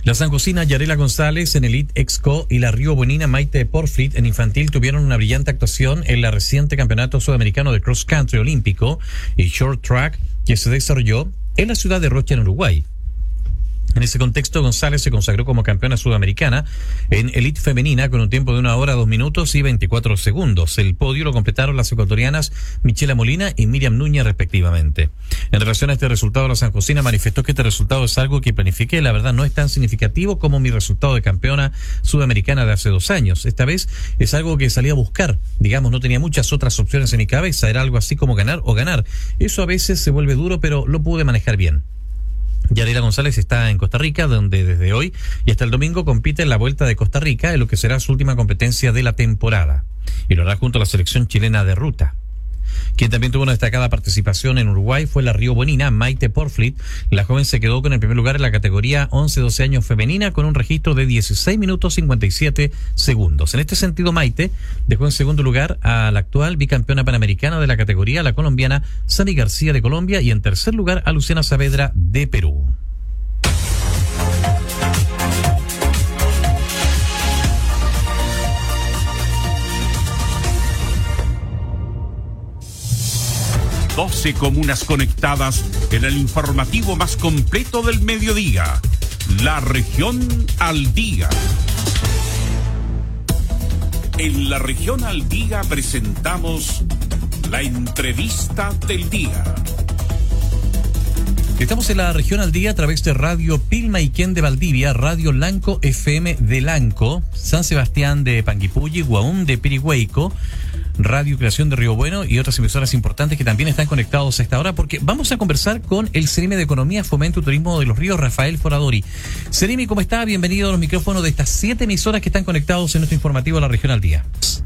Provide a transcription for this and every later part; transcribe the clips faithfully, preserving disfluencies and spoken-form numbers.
La sancocina Yarela González en Elite Exco y la Río Buenina Maite Porfrit en infantil tuvieron una brillante actuación en la reciente campeonato sudamericano de cross country olímpico y short track que se desarrolló en la ciudad de Rocha, en Uruguay. En ese contexto, González se consagró como campeona sudamericana en elite femenina con un tiempo de una hora, dos minutos y veinticuatro segundos. El podio lo completaron las ecuatorianas Michela Molina y Miriam Núñez, respectivamente. En relación a este resultado, la sancocina manifestó que este resultado es algo que planifiqué y la verdad no es tan significativo como mi resultado de campeona sudamericana de hace dos años. Esta vez es algo que salí a buscar. Digamos, no tenía muchas otras opciones en mi cabeza. Era algo así como ganar o ganar. Eso a veces se vuelve duro, pero lo pude manejar bien. Yarela González está en Costa Rica, donde desde hoy y hasta el domingo compite en la Vuelta de Costa Rica, en lo que será su última competencia de la temporada. Y lo hará junto a la selección chilena de ruta. Quien también tuvo una destacada participación en Uruguay fue la Río Buenina Maite Porfrit. La joven se quedó con el primer lugar en la categoría once doce años femenina con un registro de dieciséis minutos cincuenta y siete segundos. En este sentido, Maite dejó en segundo lugar a la actual bicampeona panamericana de la categoría, la colombiana Sani García de Colombia, y en tercer lugar a Luciana Saavedra de Perú. doce comunas conectadas en el informativo más completo del mediodía. La región al día. En la región al día presentamos la entrevista del día. Estamos en la región al día a través de Radio Pilmaiquén de Valdivia, Radio Lanco F M de Lanco, San Sebastián de Panguipulli, Guaún de Pirihueico, Radio Creación de Río Bueno y otras emisoras importantes que también están conectados a esta hora, porque vamos a conversar con el Ceremi de Economía, Fomento y Turismo de los Ríos, Rafael Foradori. Ceremi, ¿cómo está? Bienvenido a los micrófonos de estas siete emisoras que están conectados en nuestro informativo de la región al día.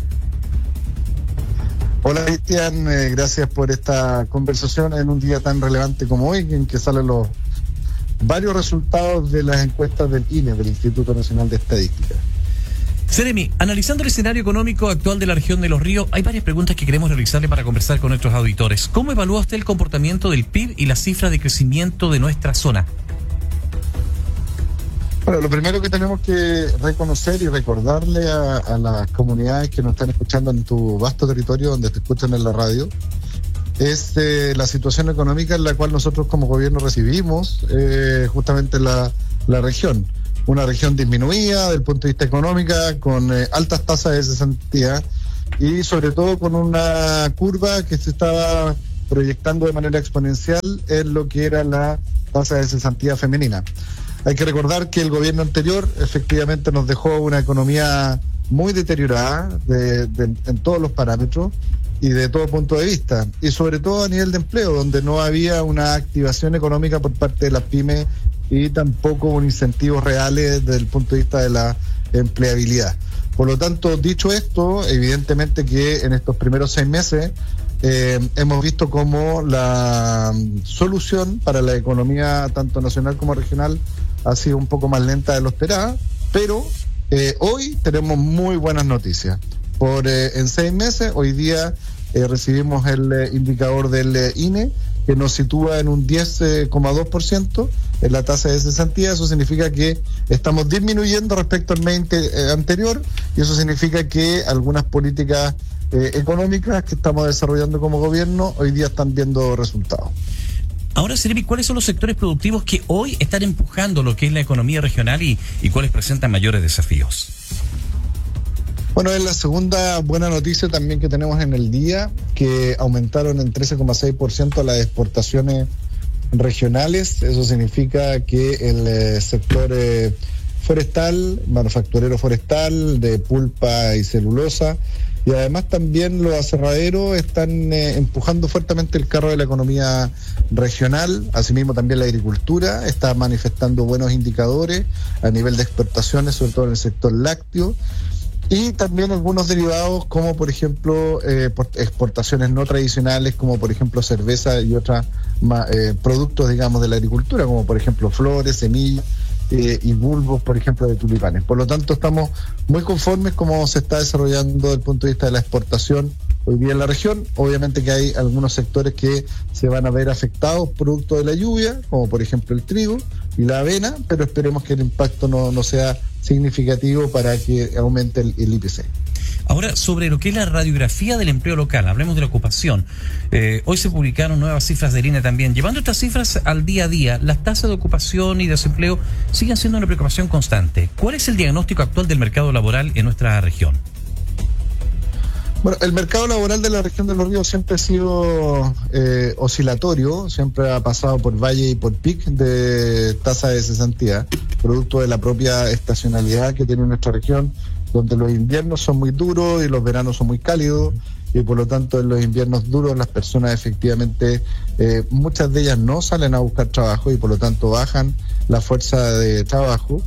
Hola Cristian, eh, gracias por esta conversación en un día tan relevante como hoy, en que salen los varios resultados de las encuestas del I N E, del Instituto Nacional de Estadística. Ceremi, analizando el escenario económico actual de la región de Los Ríos, hay varias preguntas que queremos realizarle para conversar con nuestros auditores. ¿Cómo evalúa usted el comportamiento del P I B y las cifras de crecimiento de nuestra zona? Bueno, lo primero que tenemos que reconocer y recordarle a, a las comunidades que nos están escuchando en tu vasto territorio, donde te escuchan en la radio, es eh, la situación económica en la cual nosotros como gobierno recibimos eh, justamente la, la región. Una región disminuida desde el punto de vista económico, con eh, altas tasas de cesantía y sobre todo con una curva que se estaba proyectando de manera exponencial en lo que era la tasa de cesantía femenina. Hay que recordar que el gobierno anterior efectivamente nos dejó una economía muy deteriorada de, de, en todos los parámetros y de todo punto de vista, y sobre todo a nivel de empleo, donde no había una activación económica por parte de las pymes y tampoco un incentivos reales desde el punto de vista de la empleabilidad. Por lo tanto, dicho esto, evidentemente que en estos primeros seis meses eh, hemos visto cómo la solución para la economía tanto nacional como regional ha sido un poco más lenta de lo esperado, pero eh, hoy tenemos muy buenas noticias. Por eh, en seis meses, hoy día eh, recibimos el eh, indicador del eh, I N E, que nos sitúa en un diez coma dos por ciento en la tasa de cesantía. Eso significa que estamos disminuyendo respecto al mes eh, anterior, y eso significa que algunas políticas eh, económicas que estamos desarrollando como gobierno hoy día están viendo resultados. Ahora, Ceremi, ¿cuáles son los sectores productivos que hoy están empujando lo que es la economía regional y, y cuáles presentan mayores desafíos? Bueno, es la segunda buena noticia también que tenemos en el día, que aumentaron en trece coma seis por ciento las exportaciones regionales. Eso significa que el eh, sector eh, forestal, manufacturero forestal, de pulpa y celulosa, y además también los aserraderos están eh, empujando fuertemente el carro de la economía regional. Asimismo también la agricultura está manifestando buenos indicadores a nivel de exportaciones, sobre todo en el sector lácteo, y también algunos derivados como por ejemplo eh, exportaciones no tradicionales, como por ejemplo cerveza y otros eh, productos, digamos, de la agricultura, como por ejemplo flores, semillas eh, y bulbos, por ejemplo, de tulipanes. Por lo tanto, estamos muy conformes cómo se está desarrollando desde el punto de vista de la exportación hoy día en la región. Obviamente que hay algunos sectores que se van a ver afectados producto de la lluvia, como por ejemplo el trigo y la avena, pero esperemos que el impacto no, no sea significativo para que aumente el, el I P C. Ahora, sobre lo que es la radiografía del empleo local, hablemos de la ocupación. Eh, hoy se publicaron nuevas cifras del I N E también. Llevando estas cifras al día a día, las tasas de ocupación y desempleo siguen siendo una preocupación constante. ¿Cuál es el diagnóstico actual del mercado laboral en nuestra región? Bueno, el mercado laboral de la región de Los Ríos siempre ha sido eh, oscilatorio, siempre ha pasado por valle y por pic de tasa de cesantía, producto de la propia estacionalidad que tiene nuestra región, donde los inviernos son muy duros y los veranos son muy cálidos, y por lo tanto en los inviernos duros las personas efectivamente, eh, muchas de ellas no salen a buscar trabajo y por lo tanto bajan la fuerza de trabajo.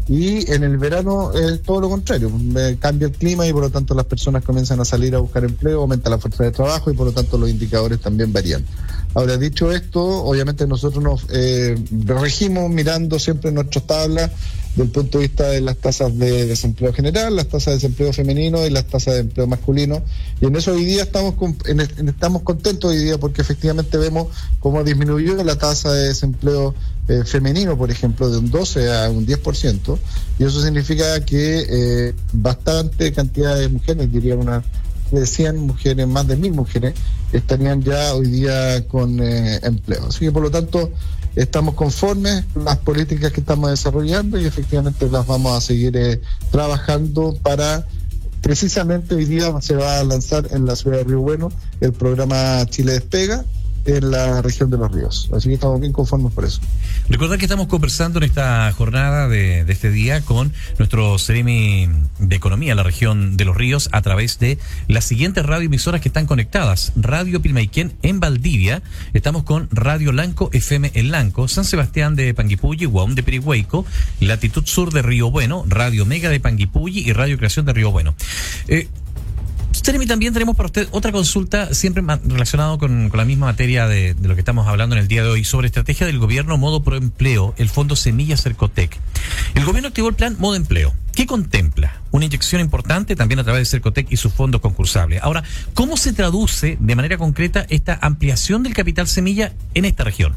Y en el verano es todo lo contrario, cambia el clima y por lo tanto las personas comienzan a salir a buscar empleo, aumenta la fuerza de trabajo y por lo tanto los indicadores también varían. Ahora, dicho esto, obviamente nosotros nos eh, regimos mirando siempre nuestras tablas desde el punto de vista de las tasas de desempleo general, las tasas de desempleo femenino y las tasas de empleo masculino, y en eso hoy día estamos con, en, estamos contentos hoy día porque efectivamente vemos cómo disminuyó la tasa de desempleo eh, femenino, por ejemplo, de un doce a un diez por ciento, y eso significa que eh, bastante cantidad de mujeres, diría una de cien mujeres, más de mil mujeres, estarían ya hoy día con eh, empleo. Así que por lo tanto estamos conformes con las políticas que estamos desarrollando y efectivamente las vamos a seguir eh, trabajando para, precisamente hoy día se va a lanzar en la ciudad de Río Bueno el programa Chile Despega en la región de Los Ríos. Así que estamos bien conformes por eso. Recordar que estamos conversando en esta jornada de, de este día con nuestro Seremi de Economía en la región de Los Ríos a través de las siguientes radioemisoras que están conectadas. Radio Pilmaiquén en Valdivia, estamos con Radio Lanco F M en Lanco, San Sebastián de Panguipulli, Guaum de Pirihueco, Latitud Sur de Río Bueno, Radio Mega de Panguipulli y Radio Creación de Río Bueno. Eh, Seremi, también tenemos para usted otra consulta siempre relacionada con, con la misma materia de, de lo que estamos hablando en el día de hoy, sobre estrategia del gobierno Modo Proempleo, el fondo Semilla Cercotec. El gobierno activó el plan Modo Empleo. ¿Qué contempla? Una inyección importante también a través de Cercotec y sus fondos concursables. Ahora, ¿cómo se traduce de manera concreta esta ampliación del capital semilla en esta región?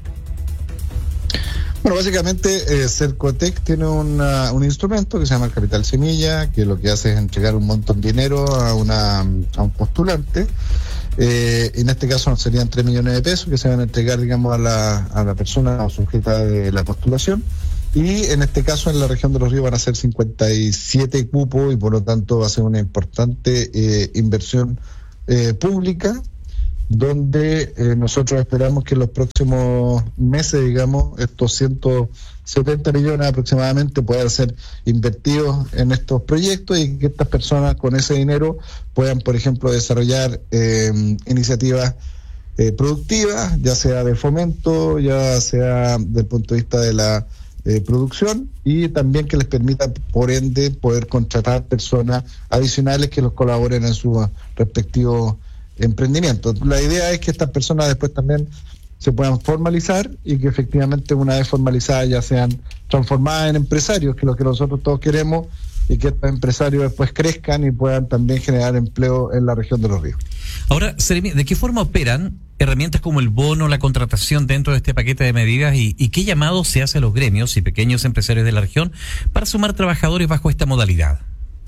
Bueno, básicamente eh, Cercotec tiene una, un instrumento que se llama el Capital Semilla, que lo que hace es entregar un montón de dinero a, una, a un postulante. Eh, en este caso serían tres millones de pesos que se van a entregar, digamos, a la, a la persona sujeta de la postulación. Y en este caso en la región de Los Ríos van a ser cincuenta y siete cupos y por lo tanto va a ser una importante eh, inversión eh, pública, donde eh, nosotros esperamos que en los próximos meses, digamos, estos ciento setenta millones aproximadamente puedan ser invertidos en estos proyectos y que estas personas con ese dinero puedan, por ejemplo, desarrollar eh, iniciativas eh, productivas, ya sea de fomento, ya sea desde el punto de vista de la eh, producción, y también que les permita, por ende, poder contratar personas adicionales que los colaboren en sus respectivos emprendimiento. La idea es que estas personas después también se puedan formalizar y que efectivamente una vez formalizadas ya sean transformadas en empresarios, que es lo que nosotros todos queremos, y que estos empresarios después crezcan y puedan también generar empleo en la región de Los Ríos. Ahora, Seremi, ¿de qué forma operan herramientas como el bono, la contratación dentro de este paquete de medidas y, y qué llamado se hace a los gremios y pequeños empresarios de la región para sumar trabajadores bajo esta modalidad?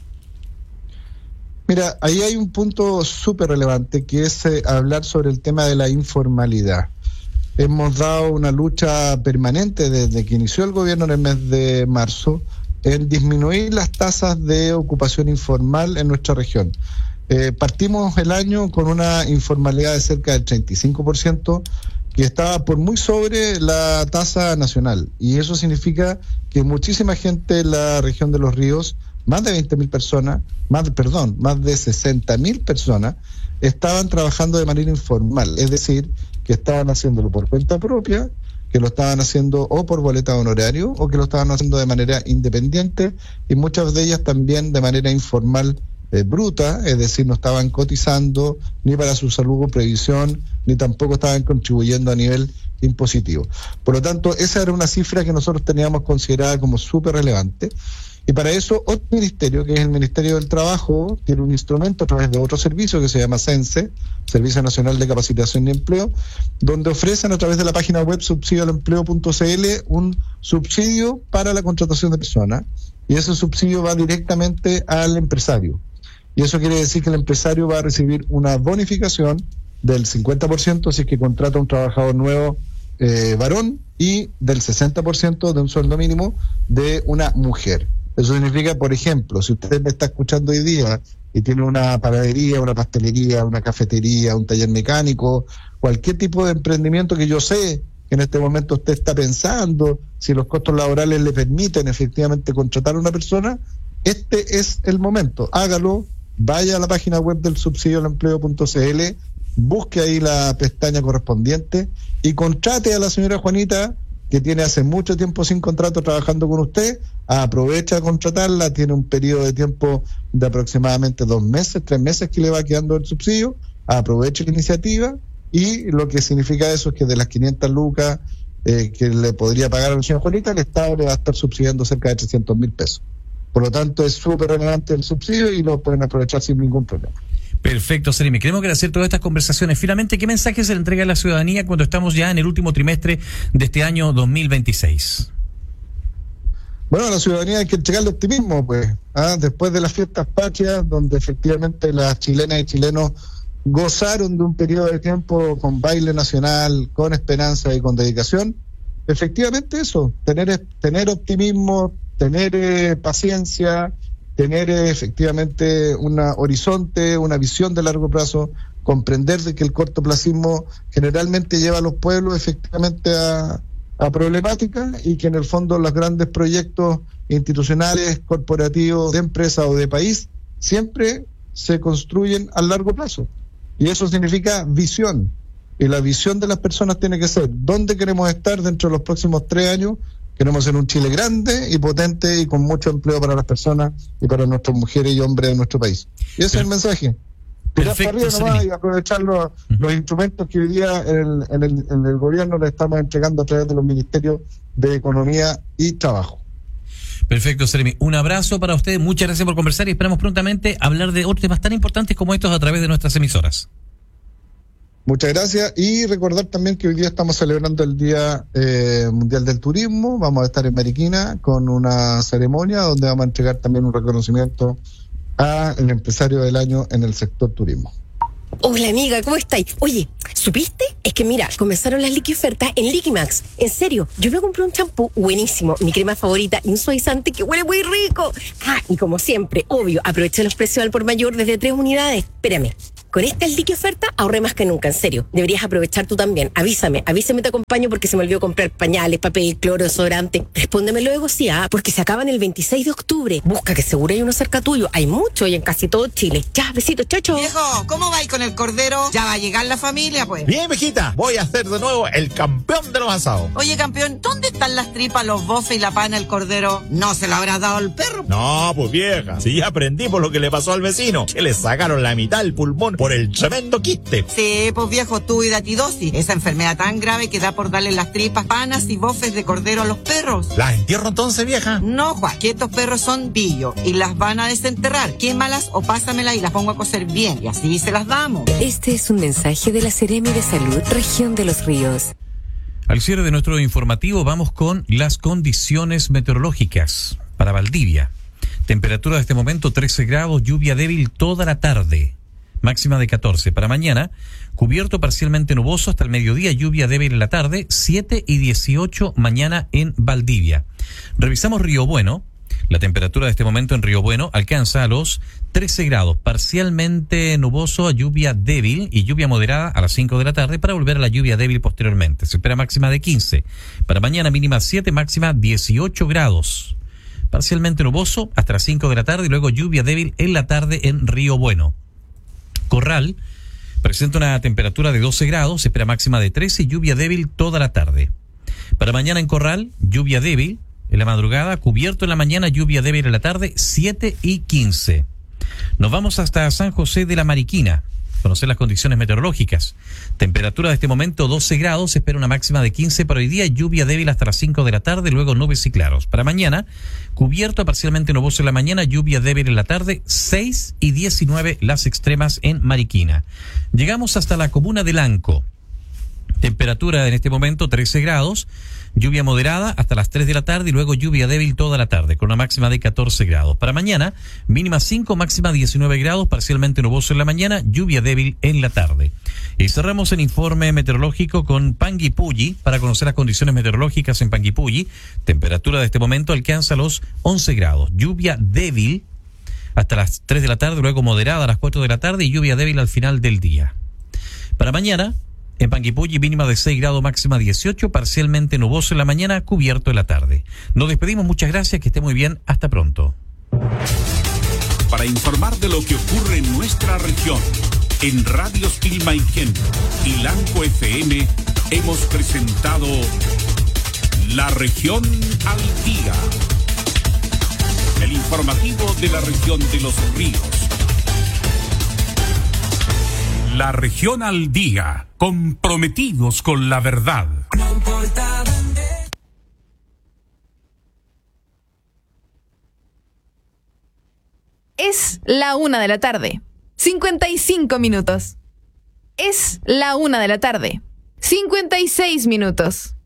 Mira, ahí hay un punto súper relevante que es eh, hablar sobre el tema de la informalidad. Hemos dado una lucha permanente desde que inició el gobierno en el mes de marzo en disminuir las tasas de ocupación informal en nuestra región. Eh, partimos el año con una informalidad de cerca del treinta y cinco por ciento, que estaba por muy sobre la tasa nacional, y eso significa que muchísima gente en la región de Los Ríos, más de veinte mil personas, más de, perdón, más de sesenta mil personas estaban trabajando de manera informal, es decir, que estaban haciéndolo por cuenta propia, que lo estaban haciendo o por boleta de honorario o que lo estaban haciendo de manera independiente, y muchas de ellas también de manera informal eh, bruta, es decir, no estaban cotizando ni para su salud o previsión, ni tampoco estaban contribuyendo a nivel impositivo. Por lo tanto, esa era una cifra que nosotros teníamos considerada como súper relevante. Y para eso, otro ministerio, que es el Ministerio del Trabajo, tiene un instrumento a través de otro servicio que se llama SENSE, Servicio Nacional de Capacitación y Empleo, donde ofrecen a través de la página web subsidio al empleo punto c l un subsidio para la contratación de personas, y ese subsidio va directamente al empresario. Y eso quiere decir que el empresario va a recibir una bonificación del cincuenta por ciento si es que contrata a un trabajador nuevo eh, varón, y del sesenta por ciento de un sueldo mínimo de una mujer. Eso significa, por ejemplo, si usted me está escuchando hoy día y tiene una panadería, una pastelería, una cafetería, un taller mecánico, cualquier tipo de emprendimiento que yo sé que en este momento usted está pensando, si los costos laborales le permiten efectivamente contratar a una persona, este es el momento. Hágalo, vaya a la página web del subsidio al empleo punto c l, busque ahí la pestaña correspondiente y contrate a la señora Juanita, que tiene hace mucho tiempo sin contrato trabajando con usted. Aprovecha a contratarla, tiene un periodo de tiempo de aproximadamente dos meses, tres meses que le va quedando el subsidio. Aproveche la iniciativa, y lo que significa eso es que de las quinientas lucas eh, que le podría pagar a la señora Juanita, el Estado le va a estar subsidiando cerca de trescientos mil pesos. Por lo tanto, es súper relevante el subsidio y lo pueden aprovechar sin ningún problema. Perfecto, Seremi. Queremos agradecer todas estas conversaciones. Finalmente, ¿qué mensaje se le entrega a la ciudadanía cuando estamos ya en el último trimestre de este año dos mil veintiséis? Bueno, a la ciudadanía hay que entregarle optimismo, pues. ¿ah? Después de las fiestas patrias, donde efectivamente las chilenas y chilenos gozaron de un periodo de tiempo con baile nacional, con esperanza y con dedicación, efectivamente eso, tener, tener optimismo, tener eh, paciencia, tener eh, efectivamente un horizonte, una visión de largo plazo, comprender de que el cortoplacismo generalmente lleva a los pueblos efectivamente a, a problemáticas, y que en el fondo los grandes proyectos institucionales, corporativos, de empresa o de país siempre se construyen a largo plazo. Y eso significa visión. Y la visión de las personas tiene que ser dónde queremos estar dentro de los próximos tres años. Queremos ser un Chile grande y potente y con mucho empleo para las personas y para nuestras mujeres y hombres de nuestro país. Y ese Pero, es el mensaje. Tirar para arriba nomás y aprovechar los, uh-huh. los instrumentos que hoy día en el, en, el, en el gobierno le estamos entregando a través de los ministerios de Economía y Trabajo. Perfecto, Seremi. Un abrazo para ustedes. Muchas gracias por conversar y esperamos prontamente hablar de otros temas tan importantes como estos a través de nuestras emisoras. Muchas gracias, y recordar también que hoy día estamos celebrando el Día eh, Mundial del Turismo. Vamos a estar en Mariquina con una ceremonia donde vamos a entregar también un reconocimiento al empresario del año en el sector turismo. Hola amiga, ¿cómo estáis? Oye, ¿supiste? Es que mira, comenzaron las liqui ofertas en Liquimax. En serio, yo me compré un champú buenísimo, mi crema favorita y un suavizante que huele muy rico. Ah, y como siempre, obvio, aproveché los precios al por mayor desde tres unidades. Espérame, con esta liqui oferta ahorré más que nunca, en serio. Deberías aprovechar tú también. Avísame, avísame, te acompaño porque se me olvidó comprar pañales, papel, cloro, desodorante. Respóndeme luego, sí, ah, porque se acaban el veintiséis de octubre. Busca que seguro hay uno cerca tuyo. Hay mucho y en casi todo Chile. Ya, besitos, chocho. Viejo, ¿cómo vais con el cordero? Ya va a llegar la familia, pues. Bien, viejita, voy a hacer de nuevo el campeón de los asados. Oye, campeón, ¿dónde están las tripas, los bofes y la pana el cordero? ¿No se lo habrás dado al perro? No, pues vieja, si ya aprendí por lo que le pasó al vecino, que le sacaron la mitad del pulmón por el tremendo quiste. Sí, pues viejo, tú y datidosis, esa enfermedad tan grave que da por darle las tripas, panas y bofes de cordero a los perros. ¿Las entierro entonces, vieja? No, Juan, que estos perros son pillos y las van a desenterrar. Quémalas o pásamelas y las pongo a cocer bien, y así se las damos. Este es un mensaje de la Seremi de Salud, Región de los Ríos. Al cierre de nuestro informativo vamos con las condiciones meteorológicas para Valdivia. Temperatura de este momento trece grados, lluvia débil toda la tarde, máxima de catorce. Para mañana, cubierto parcialmente nuboso hasta el mediodía, lluvia débil en la tarde, siete y dieciocho mañana en Valdivia. Revisamos Río Bueno. La temperatura de este momento en Río Bueno alcanza a los trece grados, parcialmente nuboso a lluvia débil y lluvia moderada a las cinco de la tarde para volver a la lluvia débil posteriormente. Se espera máxima de quince. Para mañana mínima siete, máxima dieciocho grados. Parcialmente nuboso hasta las cinco de la tarde y luego lluvia débil en la tarde en Río Bueno. Corral presenta una temperatura de doce grados, se espera máxima de trece y lluvia débil toda la tarde. Para mañana en Corral, lluvia débil en la madrugada, cubierto en la mañana, lluvia débil en la tarde, siete y quince. Nos vamos hasta San José de la Mariquina. conocer las condiciones meteorológicas. Temperatura de este momento doce grados, se espera una máxima de quince para hoy día, lluvia débil hasta las cinco de la tarde, luego nubes y claros. Para mañana, cubierto a parcialmente nuboso en la mañana, lluvia débil en la tarde, seis y diecinueve las extremas en Mariquina. Llegamos hasta la comuna de Lanco. Temperatura en este momento trece grados, lluvia moderada hasta las tres de la tarde y luego lluvia débil toda la tarde con una máxima de catorce grados. Para mañana, mínima cinco, máxima diecinueve grados, parcialmente nuboso en la mañana, lluvia débil en la tarde. Y cerramos el informe meteorológico con Panguipulli para conocer las condiciones meteorológicas en Panguipulli. Temperatura de este momento alcanza los once grados, lluvia débil hasta las tres de la tarde, luego moderada a las cuatro de la tarde y lluvia débil al final del día. Para mañana, en Panguipulli, mínima de seis grados, máxima dieciocho, parcialmente nuboso en la mañana, cubierto en la tarde. Nos despedimos, muchas gracias, que esté muy bien, hasta pronto. Para informar de lo que ocurre en nuestra región, en Radios Pilmaiquén y Lanco F M, hemos presentado La Región al Día. El informativo de la región de Los Ríos. La Región al Día, comprometidos con la verdad. Es la una de la tarde, cincuenta y cinco minutos. Es la una de la tarde, cincuenta y seis minutos.